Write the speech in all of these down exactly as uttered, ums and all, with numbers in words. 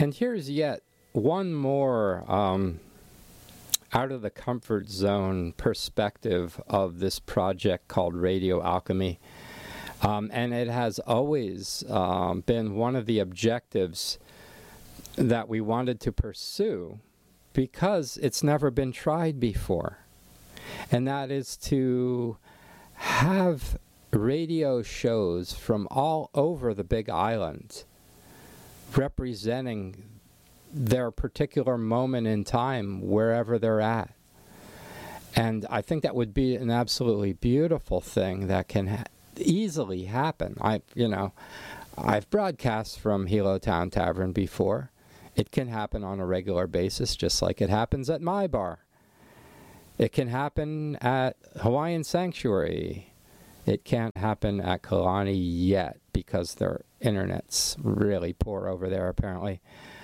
And here's yet one more um, out of the comfort zone perspective of this project called Radio Alchemy. Um, and it has always um, been one of the objectives that we wanted to pursue because it's never been tried before. And that is to have radio shows from all over the Big Island representing their particular moment in time wherever they're at. And I think that would be an absolutely beautiful thing that can ha- easily happen. I, you know, I've broadcast from Hilo Town Tavern before. It can happen on a regular basis, just like it happens at my bar. It can happen at Hawaiian Sanctuary. It can't happen at Kalani yet because their internet's really poor over there, apparently.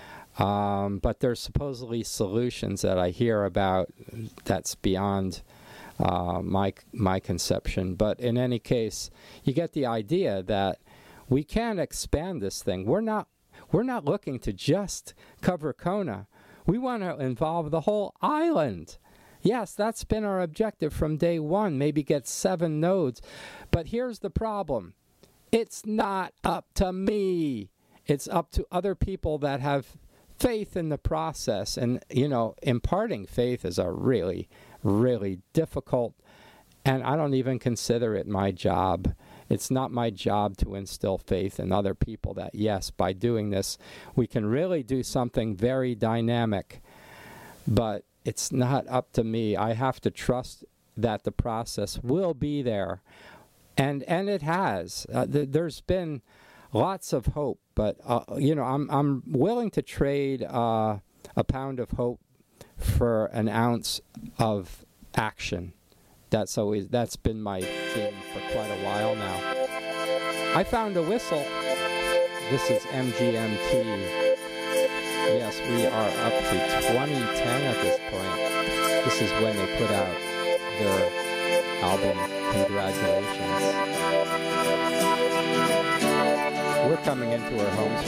Um, but there's supposedly solutions that I hear about that's beyond uh, my my conception. But in any case, you get the idea that we can expand this thing. We're not we're not looking to just cover Kona. We want to involve the whole island. Yes, that's been our objective from day one, maybe get seven nodes. But here's the problem. It's not up to me. It's up to other people that have faith in the process. And, you know, imparting faith is a really, really difficult, and I don't even consider it my job. It's not my job to instill faith in other people that, yes, by doing this, we can really do something very dynamic. But it's not up to me. I have to trust that the process will be there. And and it has. Uh, th- there's been lots of hope, but uh, you know, I'm I'm willing to trade uh, a pound of hope for an ounce of action. That's always that's been my theme for quite a while now. I found a whistle. This is M G M T. Yes, we are up to twenty ten at this point. This is when they put out their album, Congratulations. We're coming into our homes